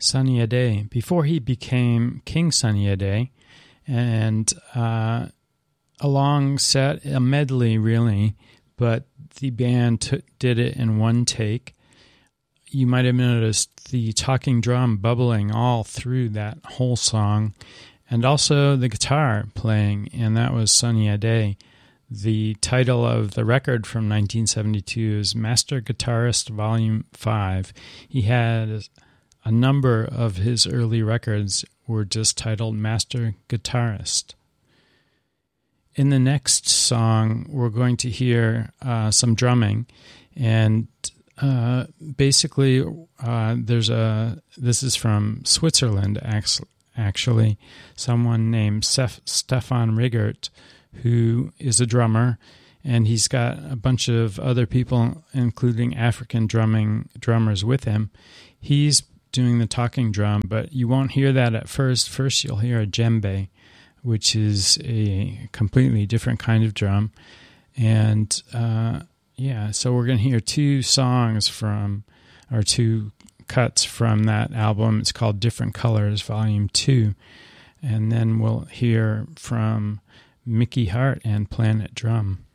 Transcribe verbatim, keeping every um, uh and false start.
Sunny Ade, before he became King Sunny Ade. And uh, a long set, a medley really, but the band t- did it in one take. You might have noticed the talking drum bubbling all through that whole song, and also the guitar playing, and that was Sunny Ade. The title of the record from nineteen seventy-two is Master Guitarist Volume five. He had a number of his early records were just titled Master Guitarist. In the next song, we're going to hear uh, some drumming, and uh, basically, uh, there's a. This is from Switzerland, actually. Someone named Sef, Stefan Riggert, who is a drummer, and he's got a bunch of other people, including African drumming drummers, with him. He's doing the talking drum, but you won't hear that at first. First, you'll hear a djembe, which is a completely different kind of drum. And uh, yeah, so we're going to hear two songs from, or two cuts from that album. It's called Different Colors, Volume two. And then we'll hear from Mickey Hart and Planet Drum.